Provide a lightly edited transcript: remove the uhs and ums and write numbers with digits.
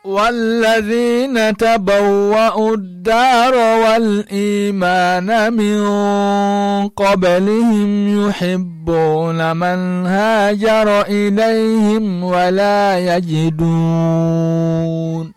والذين تبوأوا الدار والإيمان من قبلهم يحبون من هاجر إليهم ولا يجدون